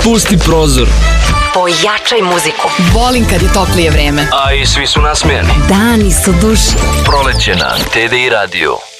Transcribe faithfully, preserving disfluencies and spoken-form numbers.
Pusti prozor. Pojačaj muziku. Volim kad je toplije vreme. A i svi su nasmejani. Dani su duši. Proleće na T D I radiju.